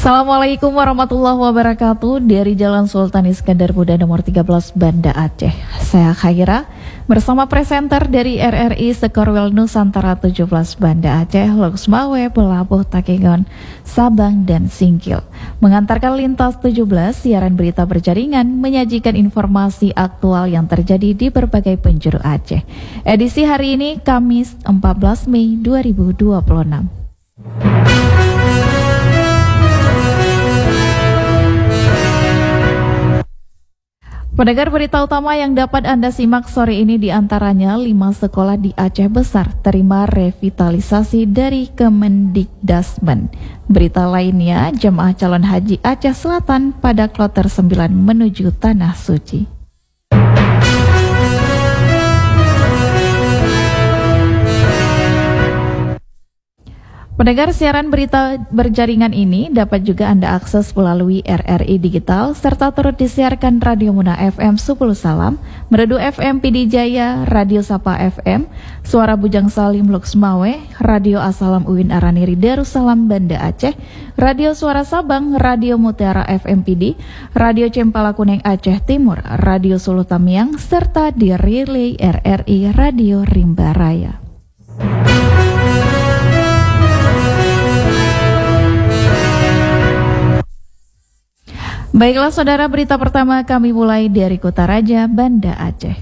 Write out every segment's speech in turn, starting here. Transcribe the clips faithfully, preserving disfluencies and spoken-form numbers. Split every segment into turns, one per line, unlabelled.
Assalamualaikum warahmatullahi wabarakatuh. Dari Jalan Sultan Iskandar Muda nomor tiga belas Banda Aceh. Saya Khaira bersama presenter dari R R I Sekorwil Nusantara tujuh belas Banda Aceh, Loksmawe, Pelabuh, Takengon, Sabang dan Singkil. Mengantarkan lintas tujuh belas siaran berita berjaringan, menyajikan informasi aktual yang terjadi di berbagai penjuru Aceh. Edisi hari ini Kamis empat belas Mei dua ribu dua puluh enam. Pendengar, berita utama yang dapat Anda simak sore ini diantaranya lima sekolah di Aceh Besar terima revitalisasi dari Kemendikdasmen. Berita lainnya, jemaah calon haji Aceh Selatan pada kloter sembilan menuju Tanah Suci. Pendengar, siaran berita berjaringan ini dapat juga Anda akses melalui R R I Digital serta turut disiarkan Radio Muna F M sepuluh Salam, Merdu F M P D Jaya, Radio Sapa F M, Suara Bujang Salim Loksmawe, Radio Asalam Uwin Araniri Darussalam Banda Aceh, Radio Suara Sabang, Radio Mutiara F M P D, Radio Cempala Kuning Aceh Timur, Radio Sulu Tamiang, serta di relay R R I Radio Rimba Raya. Baiklah saudara, berita pertama kami mulai dari Kutaraja, Banda Aceh.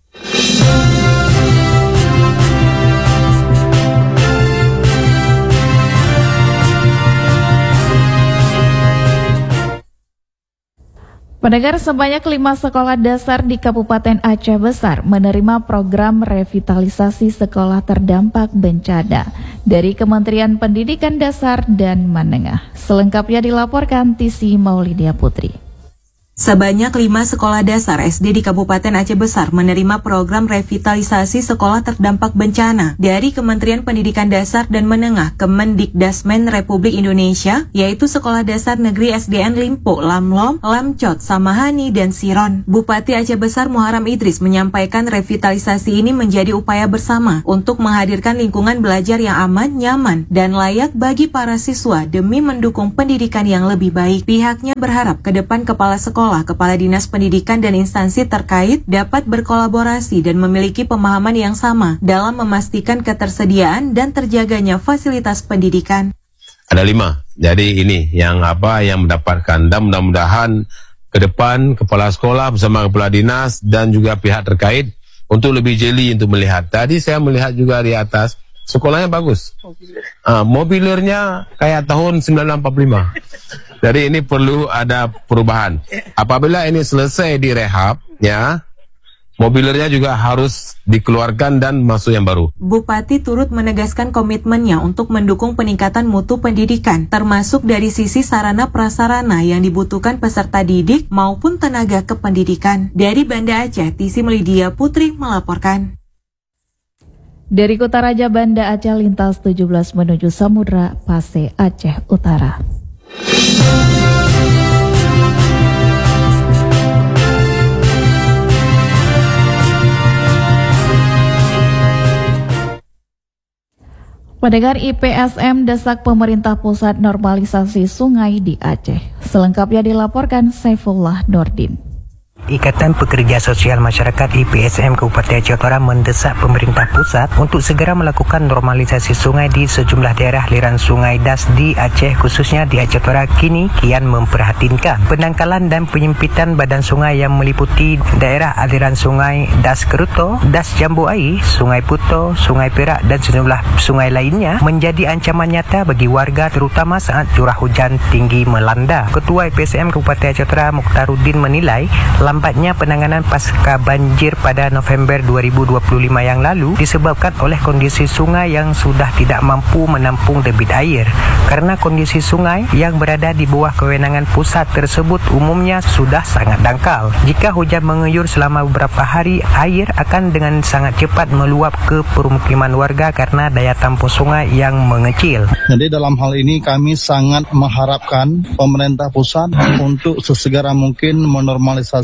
Pendengar, sebanyak lima sekolah dasar di Kabupaten Aceh Besar menerima program revitalisasi sekolah terdampak bencana dari Kementerian Pendidikan Dasar dan Menengah. Selengkapnya dilaporkan Tisi Maulidia Putri.
Sebanyak lima sekolah dasar S D di Kabupaten Aceh Besar menerima program revitalisasi sekolah terdampak bencana dari Kementerian Pendidikan Dasar dan Menengah Kemendikdasmen Republik Indonesia, yaitu Sekolah Dasar Negeri S D N Limpo, Lamlom, Lamcot, Samahani, dan Siron. Bupati Aceh Besar Muharam Idris menyampaikan revitalisasi ini menjadi upaya bersama untuk menghadirkan lingkungan belajar yang aman, nyaman, dan layak bagi para siswa demi mendukung pendidikan yang lebih baik. Pihaknya berharap ke depan kepala sekolah Sekolah, Kepala Dinas Pendidikan dan instansi terkait dapat berkolaborasi dan memiliki pemahaman yang sama dalam memastikan ketersediaan dan terjaganya fasilitas pendidikan.
Ada lima, jadi ini yang apa yang mendapatkan, dan mudah-mudahan ke depan Kepala Sekolah bersama Kepala Dinas dan juga pihak terkait untuk lebih jeli untuk melihat. Tadi saya melihat juga di atas, sekolahnya bagus. Uh, mobilirnya kayak tahun sembilan belas empat puluh lima. Jadi ini perlu ada perubahan. Apabila ini selesai direhab, ya, mobilirnya juga harus dikeluarkan dan masuk yang baru.
Bupati turut menegaskan komitmennya untuk mendukung peningkatan mutu pendidikan, termasuk dari sisi sarana prasarana yang dibutuhkan peserta didik maupun tenaga kependidikan. Dari Banda Aceh, Tisi Maulidia Putri melaporkan.
Dari Kutaraja, Banda Aceh, lintas tujuh belas menuju Samudra Pase, Aceh Utara. Pendengar, I P S M desak pemerintah pusat normalisasi sungai di Aceh. Selengkapnya dilaporkan Saifullah Nordin.
Ikatan Pekerja Sosial Masyarakat I P S M Kabupaten Aceh Utara mendesak pemerintah pusat untuk segera melakukan normalisasi sungai di sejumlah daerah aliran sungai Das di Aceh, khususnya di Aceh Utara, kini kian memprihatinkan. Pendangkalan dan penyempitan badan sungai yang meliputi daerah aliran sungai Das Keruto, Das Jambu Ai, Sungai Puto, Sungai Perak dan sejumlah sungai lainnya menjadi ancaman nyata bagi warga, terutama saat curah hujan tinggi melanda. Ketua I P S M Kabupaten Aceh Utara Mukhtaruddin menilai lambatnya penanganan pasca banjir pada November dua ribu dua puluh lima yang lalu disebabkan oleh kondisi sungai yang sudah tidak mampu menampung debit air. Karena kondisi sungai yang berada di bawah kewenangan pusat tersebut umumnya sudah sangat dangkal. Jika hujan menguyur selama beberapa hari, air akan dengan sangat cepat meluap ke permukiman warga karena daya tampung sungai yang mengecil.
Jadi dalam hal ini kami sangat mengharapkan pemerintah pusat untuk sesegera mungkin menormalisasi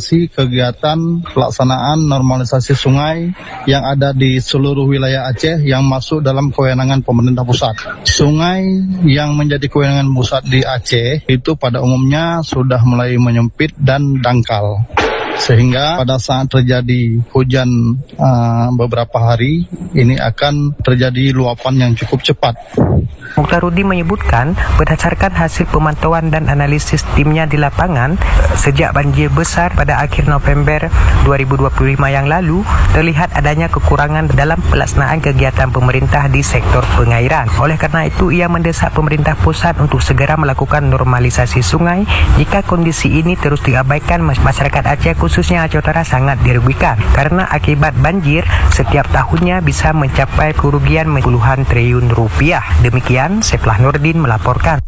koordinasi kegiatan pelaksanaan normalisasi sungai yang ada di seluruh wilayah Aceh yang masuk dalam kewenangan pemerintah pusat. Sungai yang menjadi kewenangan pusat di Aceh itu pada umumnya sudah mulai menyempit dan dangkal. Sehingga pada saat terjadi hujan uh, beberapa hari, ini akan terjadi luapan yang cukup cepat.
Mukhtarudin menyebutkan berdasarkan hasil pemantauan dan analisis timnya di lapangan, sejak banjir besar pada akhir November dua ribu dua puluh lima yang lalu, terlihat adanya kekurangan dalam pelaksanaan kegiatan pemerintah di sektor pengairan. Oleh karena itu, ia mendesak pemerintah pusat untuk segera melakukan normalisasi sungai. Jika kondisi ini terus diabaikan, masyarakat Aceh khususnya Aceh Utara sangat dirugikan karena akibat banjir setiap tahunnya bisa mencapai kerugian puluhan triliun rupiah. Demikian Seplah Nurdin melaporkan.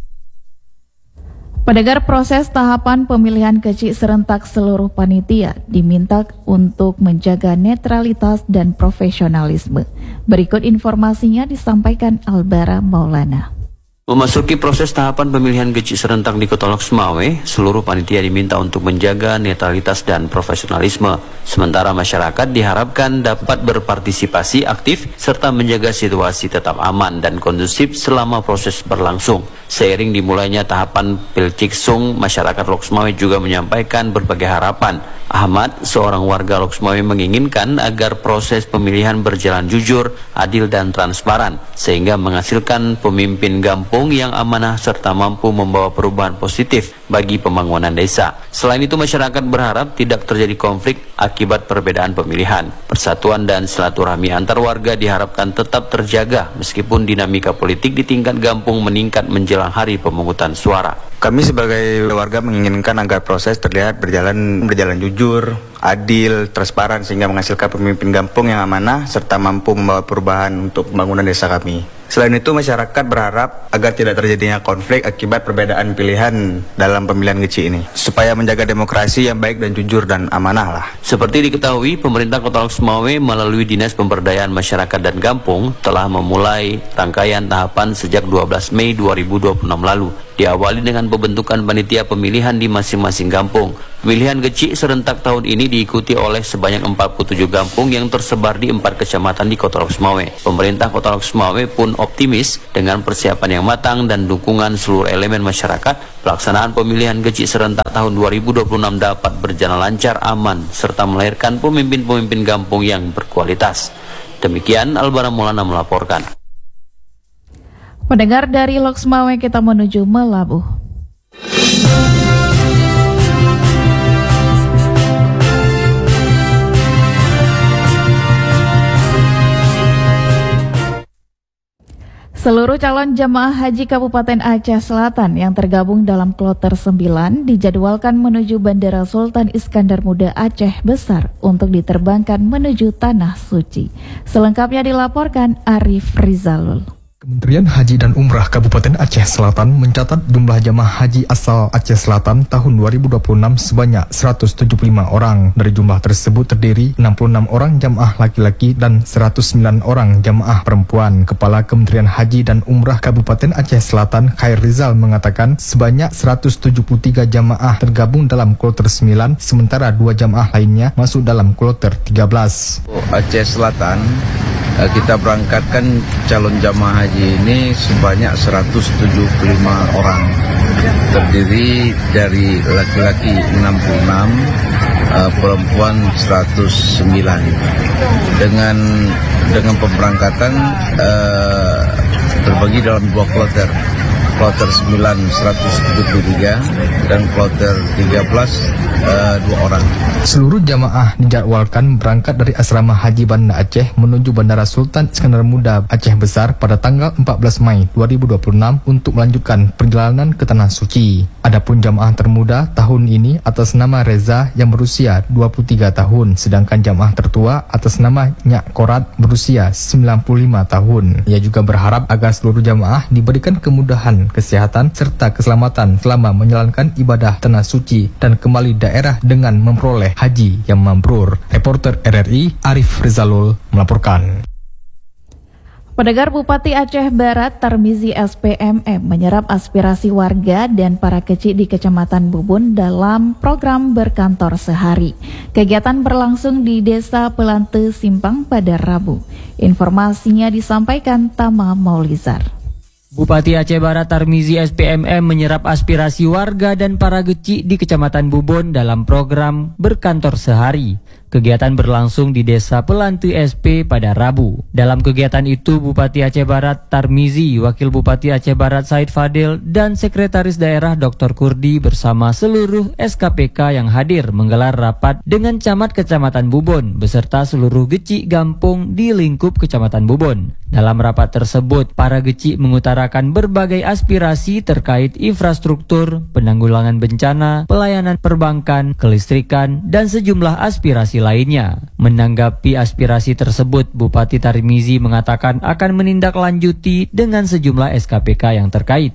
Pendengar, proses tahapan pemilihan kecil serentak seluruh panitia diminta untuk menjaga netralitas dan profesionalisme. Berikut informasinya disampaikan Albara Maulana.
Memasuki proses tahapan pemilihan kecil serentak di Kota Loks Mawé, seluruh panitia diminta untuk menjaga netralitas dan profesionalisme. Sementara masyarakat diharapkan dapat berpartisipasi aktif serta menjaga situasi tetap aman dan kondusif selama proses berlangsung. Seiring dimulainya tahapan Pilciksung, masyarakat Loks Mawé juga menyampaikan berbagai harapan. Ahmad, seorang warga Loks Mawé, menginginkan agar proses pemilihan berjalan jujur, adil dan transparan sehingga menghasilkan pemimpin kampung yang amanah serta mampu membawa perubahan positif bagi pembangunan desa. Selain itu, masyarakat berharap tidak terjadi konflik akibat perbedaan pemilihan. Persatuan dan silaturahmi antar warga diharapkan tetap terjaga meskipun dinamika politik di tingkat kampung meningkat menjelang hari pemungutan suara.
Kami sebagai warga menginginkan agar proses terlihat berjalan berjalan jujur, adil, transparan sehingga menghasilkan pemimpin kampung yang amanah serta mampu membawa perubahan untuk pembangunan desa kami. Selain itu, masyarakat berharap agar tidak terjadinya konflik akibat perbedaan pilihan dalam pemilihan kecil ini, supaya menjaga demokrasi yang baik dan jujur dan amanah lah.
Seperti diketahui, pemerintah Kota Loks Mawé melalui Dinas Pemberdayaan Masyarakat dan Kampung telah memulai rangkaian tahapan sejak dua belas Mei dua ribu dua puluh enam lalu. Diawali dengan pembentukan panitia pemilihan di masing-masing kampung. Pemilihan kecil serentak tahun ini diikuti oleh sebanyak empat puluh tujuh kampung yang tersebar di empat kecamatan di Kota Loks Mawé. Pemerintah Kota Loks Mawé pun optimis dengan persiapan yang matang dan dukungan seluruh elemen masyarakat, pelaksanaan pemilihan kecil serentak tahun dua ribu dua puluh enam dapat berjalan lancar, aman, serta melahirkan pemimpin-pemimpin kampung yang berkualitas. Demikian Albara Maulana melaporkan.
Pendengar, dari Loks Mawé kita menuju Melabuh. Seluruh calon jemaah haji Kabupaten Aceh Selatan yang tergabung dalam kloter sembilan dijadwalkan menuju Bandara Sultan Iskandar Muda Aceh Besar untuk diterbangkan menuju Tanah Suci. Selengkapnya dilaporkan Arif Rizalul.
Kementerian Haji dan Umrah Kabupaten Aceh Selatan mencatat jumlah jamaah haji asal Aceh Selatan tahun dua ribu dua puluh enam sebanyak seratus tujuh puluh lima orang. Dari jumlah tersebut terdiri enam puluh enam orang jamaah laki-laki dan seratus sembilan orang jamaah perempuan. Kepala Kementerian Haji dan Umrah Kabupaten Aceh Selatan, Khair Rizal, mengatakan sebanyak seratus tujuh puluh tiga jamaah tergabung dalam kloter sembilan, sementara dua jamaah lainnya masuk dalam kloter tiga belas.
Aceh Selatan, kita berangkatkan calon jamaah haji ini sebanyak seratus tujuh puluh lima orang, terdiri dari laki-laki enam puluh enam, uh, perempuan seratus sembilan. Dengan dengan pemberangkatan uh, terbagi dalam dua kloter. Kloter sembilan seratus tujuh puluh tiga dan kloter tiga belas uh, dua orang.
Seluruh jamaah dijadwalkan berangkat dari asrama Haji Banda Aceh menuju Bandara Sultan Iskandar Muda Aceh Besar pada tanggal empat belas Mei dua ribu dua puluh enam untuk melanjutkan perjalanan ke Tanah Suci. Adapun jamaah termuda tahun ini atas nama Reza yang berusia dua puluh tiga tahun, sedangkan jamaah tertua atas nama Nyak Korat berusia sembilan puluh lima tahun. Ia juga berharap agar seluruh jamaah diberikan kemudahan kesehatan serta keselamatan selama menjalankan ibadah Tanah Suci dan kembali daerah dengan memperoleh haji yang mabrur. Reporter R R I Arif Rizalul melaporkan.
Pendengar, Bupati Aceh Barat Tarmizi S P M M menyerap aspirasi warga dan para kecil di Kecamatan Bubun dalam program berkantor sehari. Kegiatan berlangsung di Desa Pelante Simpang pada Rabu. Informasinya disampaikan Tama Maulizar.
Bupati Aceh Barat Tarmizi S P M M menyerap aspirasi warga dan para kecil di Kecamatan Bubun dalam program berkantor sehari. Kegiatan berlangsung di Desa Pelante S P pada Rabu. Dalam kegiatan itu, Bupati Aceh Barat Tarmizi, Wakil Bupati Aceh Barat Said Fadil, dan Sekretaris Daerah Doktor Kurdi bersama seluruh S K P K yang hadir menggelar rapat dengan Camat Kecamatan Bubun beserta seluruh gecik gampung di lingkup Kecamatan Bubun. Dalam rapat tersebut, para gecik mengutarakan berbagai aspirasi terkait infrastruktur, penanggulangan bencana, pelayanan perbankan, kelistrikan, dan sejumlah aspirasi lainnya. Menanggapi aspirasi tersebut, Bupati Tarmizi mengatakan akan menindaklanjuti dengan sejumlah S K P K yang terkait.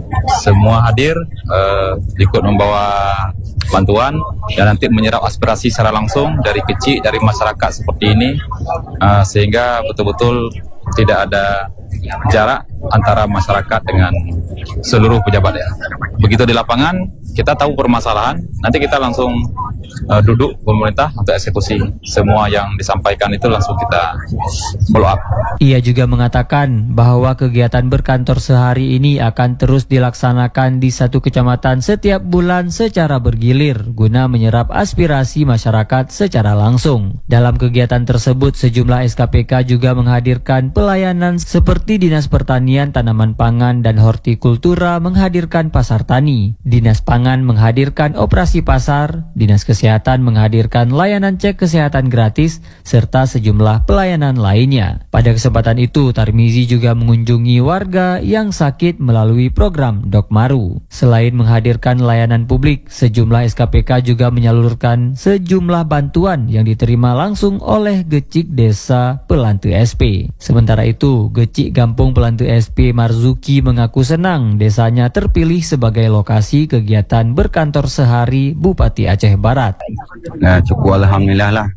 Semua hadir, uh, ikut membawa bantuan dan nanti menyerap aspirasi secara langsung dari kecil, dari masyarakat seperti ini, uh, sehingga betul-betul tidak ada jarak antara masyarakat dengan seluruh pejabat ya. Begitu di lapangan, kita tahu permasalahan, nanti kita langsung uh, duduk pemerintah untuk eksekusi. Semua yang disampaikan itu langsung kita follow up.
Ia juga mengatakan bahwa kegiatan berkantor sehari ini akan terus dilaksanakan di satu kecamatan setiap bulan secara bergilir guna menyerap aspirasi masyarakat secara langsung. Dalam kegiatan tersebut, sejumlah S K P K juga menghadirkan pelayanan seperti Dinas Pertanian, Tanaman Pangan, dan Hortikultura menghadirkan pasar tani. Dinas Pangan menghadirkan operasi pasar, Dinas Kesehatan menghadirkan layanan cek kesehatan gratis, serta sejumlah pelayanan lainnya. Pada kesempatan itu, Tarmizi juga mengunjungi warga yang sakit melalui program Dokmaru. Selain menghadirkan layanan publik, sejumlah S K P K juga menyalurkan sejumlah bantuan yang diterima langsung oleh gecik Desa Pelante S P. Sementara itu, gecik Gampung Pelante S P Marzuki mengaku senang desanya terpilih sebagai lokasi kegiatan berkantor sehari Bupati Aceh Barat.
Nah, cukup alhamdulillah lah.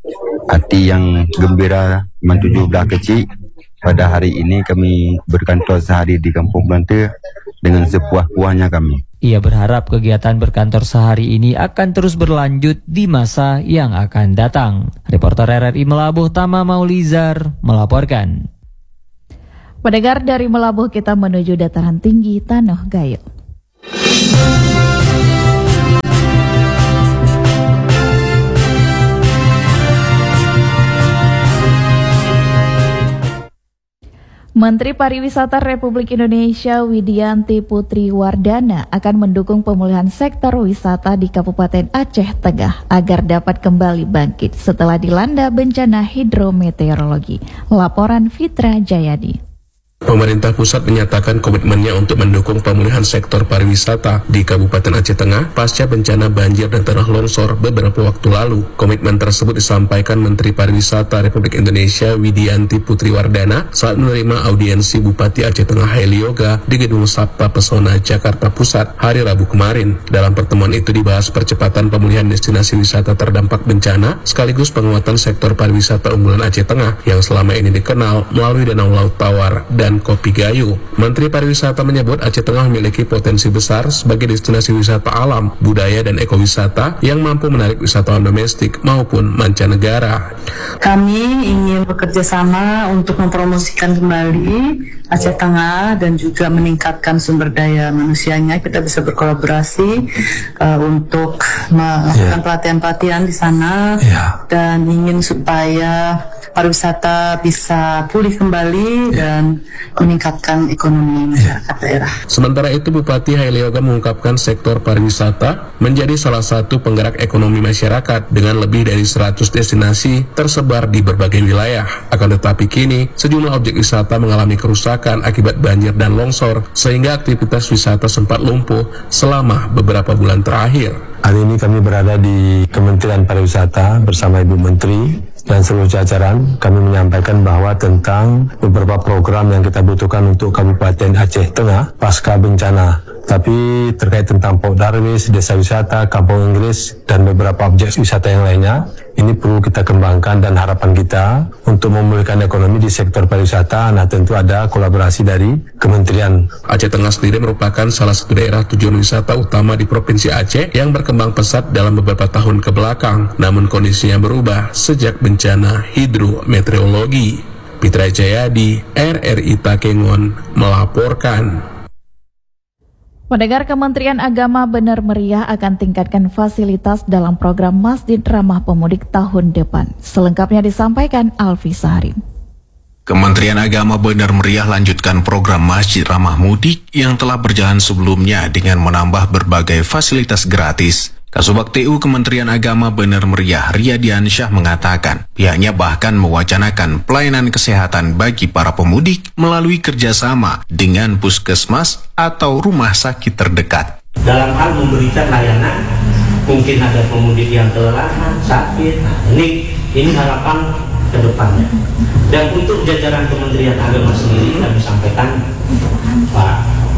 Hati yang gembira menuju belah kecil. Pada hari ini kami berkantor sehari di Kampung Pelante dengan sepuas-puasnya kami.
Ia berharap kegiatan berkantor sehari ini akan terus berlanjut di masa yang akan datang. Reporter R R I Melabuh Tama Maulizar melaporkan.
Pendengar, dari Melabuh kita menuju dataran tinggi Tanoh Gayo. Menteri Pariwisata Republik Indonesia Widianti Putri Wardana akan mendukung pemulihan sektor wisata di Kabupaten Aceh Tengah agar dapat kembali bangkit setelah dilanda bencana hidrometeorologi. Laporan Fitra Jayadi.
Pemerintah pusat menyatakan komitmennya untuk mendukung pemulihan sektor pariwisata di Kabupaten Aceh Tengah pasca bencana banjir dan tanah longsor beberapa waktu lalu. Komitmen tersebut disampaikan Menteri Pariwisata Republik Indonesia Widianti Putri Wardana saat menerima audiensi Bupati Aceh Tengah Heli Yoga di Gedung Sabta Pesona Jakarta Pusat hari Rabu kemarin. Dalam pertemuan itu dibahas percepatan pemulihan destinasi wisata terdampak bencana sekaligus penguatan sektor pariwisata unggulan Aceh Tengah yang selama ini dikenal melalui Danau Laut Tawar dan Kopi Gayo. Menteri Pariwisata menyebut Aceh Tengah memiliki potensi besar sebagai destinasi wisata alam, budaya, dan ekowisata yang mampu menarik wisatawan domestik maupun mancanegara.
Kami ingin bekerja sama untuk mempromosikan kembali Aceh Tengah dan juga meningkatkan sumber daya manusianya. Kita bisa berkolaborasi uh, untuk melakukan yeah. pelatihan-pelatihan di sana yeah. dan ingin supaya pariwisata bisa pulih kembali yeah. dan meningkatkan ekonomi masyarakat yeah. daerah.
Sementara itu, Bupati Heli Yoga mengungkapkan sektor pariwisata menjadi salah satu penggerak ekonomi masyarakat dengan lebih dari seratus destinasi tersebar di berbagai wilayah. Akan tetapi kini sejumlah objek wisata mengalami kerusakan akibat banjir dan longsor sehingga aktivitas wisata sempat lumpuh selama beberapa bulan terakhir.
Hari ini kami berada di Kementerian Pariwisata bersama Ibu Menteri dan seluruh jajaran. Kami menyampaikan bahwa tentang beberapa program yang kita butuhkan untuk Kabupaten Aceh Tengah pasca bencana Tapi terkait tentang Pau Darwis, desa wisata, kampung Inggris, dan beberapa objek wisata yang lainnya, ini perlu kita kembangkan dan harapan kita untuk memulihkan ekonomi di sektor pariwisata. Nah, tentu ada kolaborasi dari kementerian.
Aceh Tengah sendiri merupakan salah satu daerah tujuan wisata utama di Provinsi Aceh yang berkembang pesat dalam beberapa tahun ke belakang. Namun kondisinya berubah sejak bencana hidrometeorologi. Pitra Jayadi, R R I Takengon, melaporkan.
Pendengar, Kementerian Agama benar meriah akan tingkatkan fasilitas dalam program Masjid Ramah Pemudik tahun depan. Selengkapnya disampaikan Alfi Saharin.
Kementerian Agama benar meriah lanjutkan program Masjid Ramah Mudik yang telah berjalan sebelumnya dengan menambah berbagai fasilitas gratis. Kasubag T U Kementerian Agama benar meriah Riyadiansyah mengatakan pihaknya bahkan mewacanakan pelayanan kesehatan bagi para pemudik melalui kerjasama dengan puskesmas atau rumah sakit terdekat.
Dalam hal memberikan layanan, mungkin ada pemudik yang kelelahan, sakit, nah, ini, ini harapan ke depannya. Dan untuk jajaran Kementerian Agama sendiri kami sampaikan Pak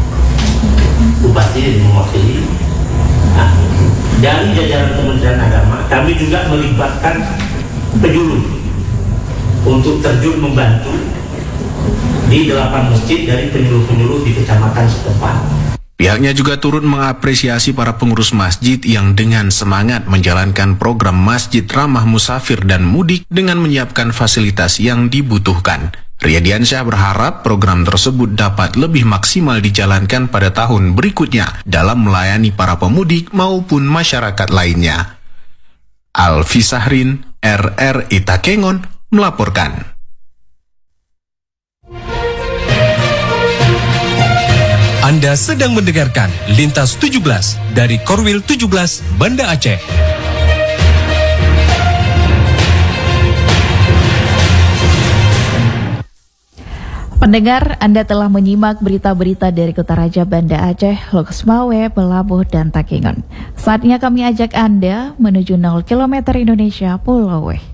Bupati mewakili. Nah, dari jajaran Kementerian Agama, kami juga melibatkan penyuluh untuk terjun membantu di delapan masjid dari penyuluh-penyuluh di kecamatan setempat.
Pihaknya juga turut mengapresiasi para pengurus masjid yang dengan semangat menjalankan program Masjid Ramah Musafir dan Mudik dengan menyiapkan fasilitas yang dibutuhkan. Riyadiansyah berharap program tersebut dapat lebih maksimal dijalankan pada tahun berikutnya dalam melayani para pemudik maupun masyarakat lainnya. Alfi Sahrin, R R I Takengon, melaporkan.
Anda sedang mendengarkan Lintas tujuh belas dari Korwil tujuh belas Banda Aceh.
Pendengar, Anda telah menyimak berita-berita dari Kota Raja Banda Aceh, Loksmawe, Pelabuh, dan Takengon. Saatnya kami ajak Anda menuju nol kilometer Indonesia Pulau W.